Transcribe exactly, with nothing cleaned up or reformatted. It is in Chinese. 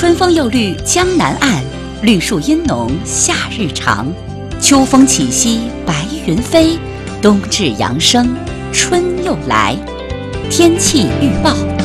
春风又绿江南岸，绿树阴浓夏日长。秋风起兮白云飞，冬至阳生春又来。天气预报。